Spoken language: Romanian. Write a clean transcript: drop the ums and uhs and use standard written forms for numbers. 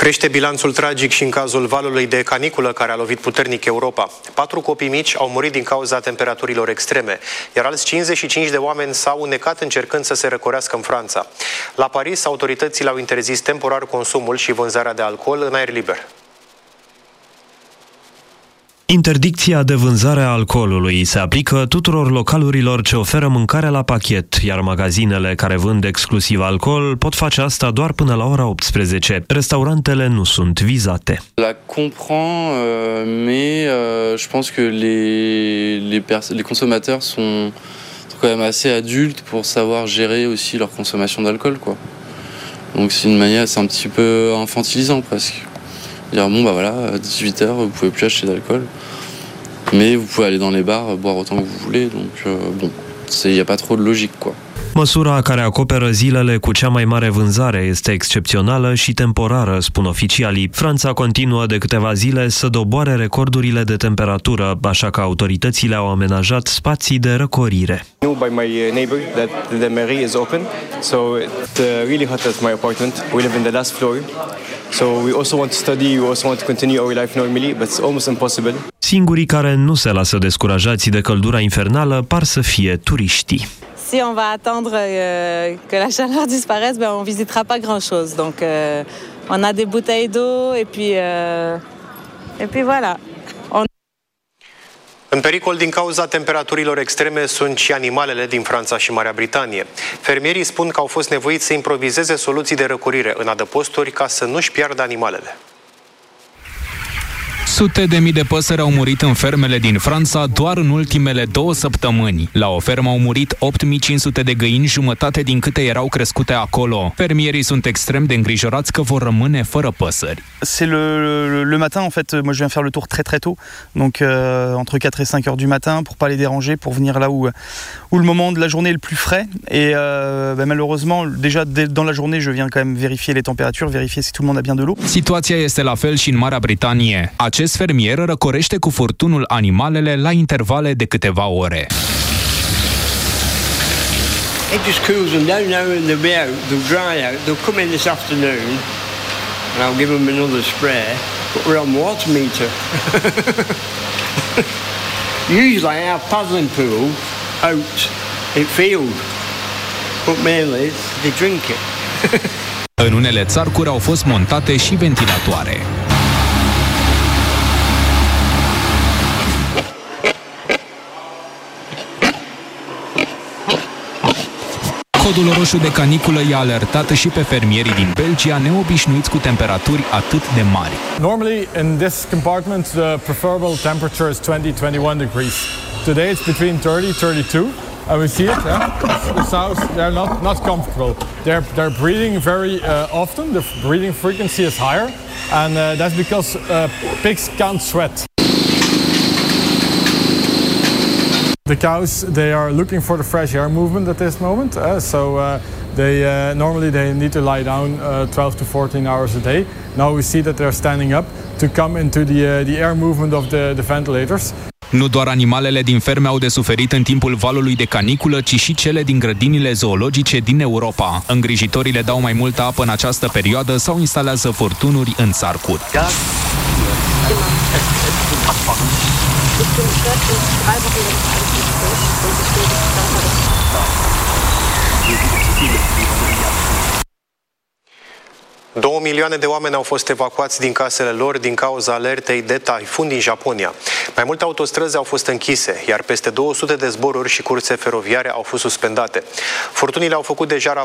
Crește bilanțul tragic și în cazul valului de caniculă care a lovit puternic Europa. 4 copii mici au murit din cauza temperaturilor extreme, iar alți 55 de oameni s-au înnecat încercând să se răcorească în Franța. La Paris, autoritățile au interzis temporar consumul și vânzarea de alcool în aer liber. Interdicția de vânzare a alcoolului se aplică tuturor localurilor ce oferă mâncare la pachet, iar magazinele care vând exclusiv alcool pot face asta doar până la ora 18. Restaurantele nu sunt vizate. La comprend, mais je pense que les consommateurs sont quand même assez adultes pour savoir gérer aussi leur consommation d'alcool, quoi. Donc c'est une manière, c'est un petit peu infantilisant presque. Dire bon bah voilà, à 18h vous pouvez plus acheter d'alcool, mais vous pouvez aller dans les bars boire autant que vous voulez, donc bon, il n'y a pas trop de logique, quoi. Măsura care acoperă zilele cu cea mai mare vânzare este excepțională și temporară, spun oficialii. Franța continuă de câteva zile să doboare recordurile de temperatură, așa că autoritățile au amenajat spații de răcorire. By my neighbor that the mairie is open, so it's really hot at my apartment. We live in the last floor, so we also want to study, we also want to continue our life normally, but it's almost impossible. Singurii care nu se lasă descurajați de căldura infernală par să fie turiștii. Si on va attendre que la chaleur disparaisse, ben on visitera pas grand-chose. Donc on a des bouteilles d'eau et puis voilà. În pericol din cauza temperaturilor extreme sunt și animalele din Franța și Marea Britanie. Fermierii spun că au fost nevoiți să improvizeze soluții de răcorire în adăposturi ca să nu-și piardă animalele. Sute de mii de păsări au murit în fermele din Franța doar în ultimele 2 săptămâni. La o fermă au murit 8500 de găini, jumătate din câte erau crescute acolo. Fermierii sunt extrem de îngrijorați că vor rămâne fără păsări. C'est le matin, en fait, moi je viens faire le tour très tôt, donc entre 4 et 5 heures du matin pour pas les déranger, pour venir là où le moment de la journée est le plus frais et malheureusement déjà dans la journée je viens quand même vérifier les températures, vérifier si tout le monde a bien de l'eau. Situația este la fel și în Marea Britanie. Acest fermier răcorește cu furtunul animalele la intervale de câteva ore. It just cools them down now and they'll be out, they'll dry out, they'll come in this afternoon and I'll give them another spray, but we're on water meter. Usually I have paddling pool out in field, but mainly they drink it. În unele țarcuri au fost montate și ventilatoare. Codul roșu de caniculă i-a alertat și pe fermierii din Belgia, neobișnuiți cu temperaturi atât de mari. Normally in this compartment the preferable temperature is 20-21 degrees. Today it's between 30-32 and we see it, the sows, they're not comfortable. They're breeding very often, the breeding frequency is higher and that's because pigs can't sweat. The cows, they are looking for the fresh air movement at this moment, normally they need to lie down 12 to 14 hours a day. Now we see that they're standing up to come into the air movement of the ventilators. Nu doar animalele din ferme au de suferit în timpul valului de caniculă, ci și cele din grădinile zoologice din Europa. Îngrijitorii le dau mai multă apă în această perioadă sau instalează furtunuri în țarcuri. Două milioane de oameni au fost evacuați din casele lor din cauza alertei de taifun din Japonia. Mai multe autostrăzi au fost închise, iar peste 200 de zboruri și curse feroviare au fost suspendate. Furtunile au făcut deja